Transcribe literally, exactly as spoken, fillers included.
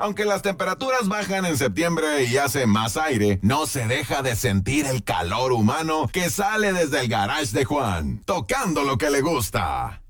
Aunque las temperaturas bajan en septiembre y hace más aire, no se deja de sentir el calor humano que sale desde el garage de Juan, tocando lo que le gusta.